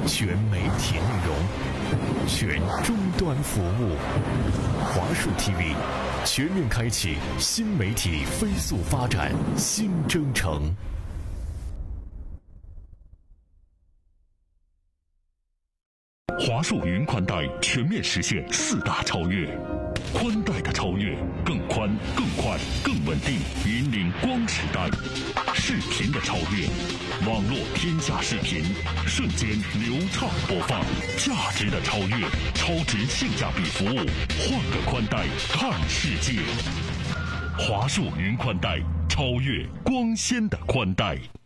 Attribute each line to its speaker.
Speaker 1: 全媒体内容，全终端服务。华数 TV 全面开启新媒体飞速发展新征程。
Speaker 2: 华数云宽带全面实现4大超越，宽带的超越，更宽、更快、更稳定，引领光时代；视频的超越，网络天下视频，瞬间流畅播放；价值的超越，超值性价比服务，换个宽带看世界。华数云宽带，超越光纤的宽带。